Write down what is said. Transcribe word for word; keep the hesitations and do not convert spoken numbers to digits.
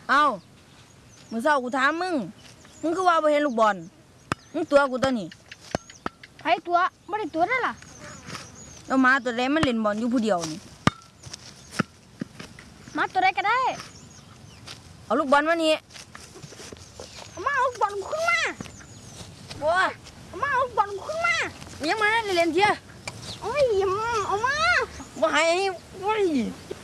เอ้าเมื่อเช้ากูถามมึงมึงคือว่าบ่เห็นลูกบอลมึงตัวกูตัวนี้ไผตัวไม่ได้ตัวได้ล่ะแล้วหมาตัวใดมันเล่นบอลอยู่ผู้เดียวนี่มาตัวใดก็ได้เอาลูกบอลมานี่เอามาเอาลูกบอลขึ้นมาบัวเอามาเอาลูกบอลขึ้นมายังมาเล่นเชียโอ้ยเอามาบ่ให้โอ้ย